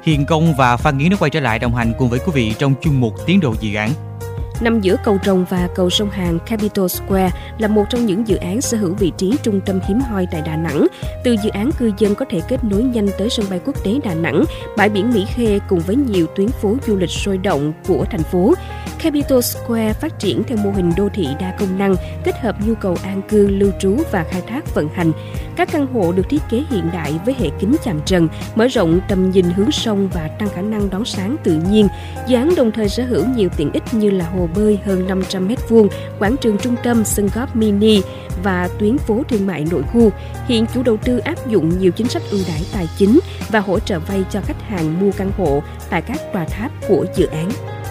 Hiền Công và Phan Nghiến đã quay trở lại đồng hành cùng với quý vị trong chuyên mục Tiến độ dự án. Nằm giữa cầu Rồng và cầu sông Hàn, Capitol Square là một trong những dự án sở hữu vị trí trung tâm hiếm hoi tại Đà Nẵng. Từ dự án, cư dân có thể kết nối nhanh tới sân bay quốc tế Đà Nẵng, bãi biển Mỹ Khê cùng với nhiều tuyến phố du lịch sôi động của thành phố. Capitol Square phát triển theo mô hình đô thị đa công năng, kết hợp nhu cầu an cư, lưu trú và khai thác vận hành. Các căn hộ được thiết kế hiện đại với hệ kính chạm trần, mở rộng tầm nhìn hướng sông và tăng khả năng đón sáng tự nhiên. Dự án đồng thời sở hữu nhiều tiện ích như là hồ bơi hơn 500 m2, quảng trường trung tâm, sân golf mini và tuyến phố thương mại nội khu. Hiện chủ đầu tư áp dụng nhiều chính sách ưu đãi tài chính và hỗ trợ vay cho khách hàng mua căn hộ tại các tòa tháp của dự án.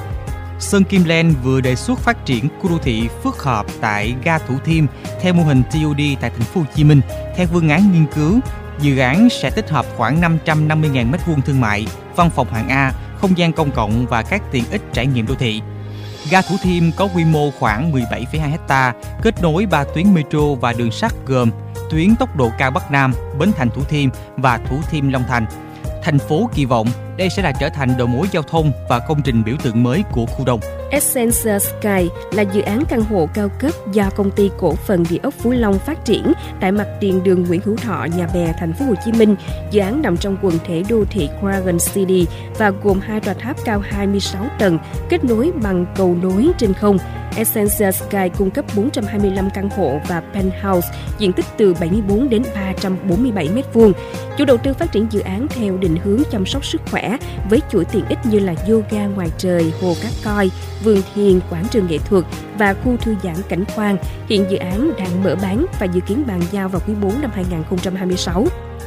Sơn Kim Land vừa đề xuất phát triển khu đô thị phức hợp tại ga Thủ Thiêm theo mô hình TOD tại thành phố Hồ Chí Minh. Theo phương án nghiên cứu, dự án sẽ tích hợp khoảng 550.000 m2 thương mại, văn phòng hạng A, không gian công cộng và các tiện ích trải nghiệm đô thị. Ga Thủ Thiêm có quy mô khoảng 17,2 ha, kết nối 3 tuyến metro và đường sắt gồm tuyến tốc độ cao Bắc Nam, Bến Thành Thủ Thiêm và Thủ Thiêm Long Thành. Thành phố kỳ vọng đây sẽ trở thành đầu mối giao thông và công trình biểu tượng mới của khu đông. Essential Sky là dự án căn hộ cao cấp do công ty cổ phần địa ốc Phú Long phát triển tại mặt tiền đường Nguyễn Hữu Thọ, Nhà Bè, thành phố Hồ Chí Minh. Dự án nằm trong quần thể đô thị Dragon City và gồm 2 tòa tháp cao 26 tầng kết nối bằng cầu nối trên không. Essential Sky cung cấp 425 căn hộ và penthouse, diện tích từ 74 đến 347 m2. Chủ đầu tư phát triển dự án theo định hướng chăm sóc sức khỏe với chuỗi tiện ích như là yoga ngoài trời, hồ Cát Coi, vườn thiền, quảng trường nghệ thuật và khu thư giãn cảnh quan. Hiện dự án đang mở bán và dự kiến bàn giao vào quý 4 năm 2026.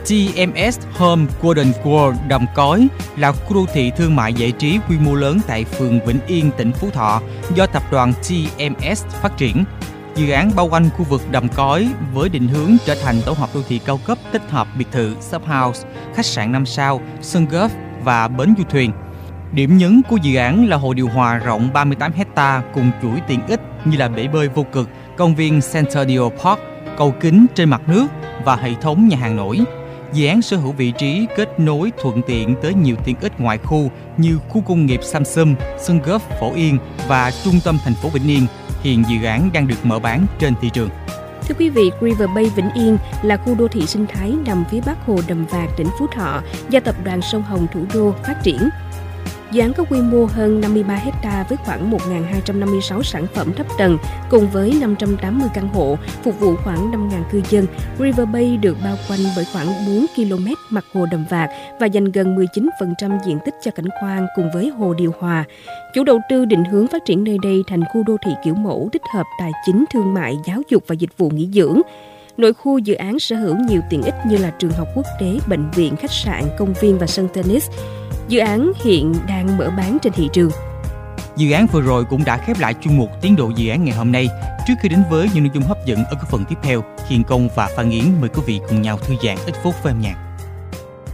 TMS Home Golden World Đầm Cói là khu đô thị thương mại giải trí quy mô lớn tại phường Vĩnh Yên, tỉnh Phú Thọ do tập đoàn TMS phát triển. Dự án bao quanh khu vực Đầm Cói với định hướng trở thành tổ hợp đô thị cao cấp tích hợp biệt thự, shophouse, khách sạn 5 sao, sân golf và bến du thuyền. Điểm nhấn của dự án là hồ điều hòa rộng 38 ha cùng chuỗi tiện ích như là bể bơi vô cực, công viên Centennial Park, cầu kính trên mặt nước và hệ thống nhà hàng nổi. Dự án sở hữu vị trí kết nối thuận tiện tới nhiều tiện ích ngoại khu như khu công nghiệp Samsung, sân golf Phổ Yên và trung tâm thành phố Vĩnh Yên. Hiện dự án đang được mở bán trên thị trường. Thưa quý vị, River Bay Vĩnh Yên là khu đô thị sinh thái nằm phía bắc hồ Đầm Vạc, tỉnh Phú Thọ do tập đoàn Sông Hồng Thủ Đô phát triển. Dự án có quy mô hơn 53 ha với khoảng 1.256 sản phẩm thấp tầng cùng với 580 căn hộ, phục vụ khoảng 5.000 cư dân. River Bay được bao quanh bởi khoảng 4 km mặt hồ Đầm Vạc và dành gần 19% diện tích cho cảnh quan cùng với hồ điều hòa. Chủ đầu tư định hướng phát triển nơi đây thành khu đô thị kiểu mẫu tích hợp tài chính, thương mại, giáo dục và dịch vụ nghỉ dưỡng. Nội khu dự án sở hữu nhiều tiện ích như là trường học quốc tế, bệnh viện, khách sạn, công viên và sân tennis. Dự án hiện đang mở bán trên thị trường. Dự án vừa rồi cũng đã khép lại chuyên mục Tiến độ dự án ngày hôm nay. Trước khi đến với những nội dung hấp dẫn ở các phần tiếp theo, Hiền Công và Phan Nghiến mời quý vị cùng nhau thư giãn ít phút với âm nhạc.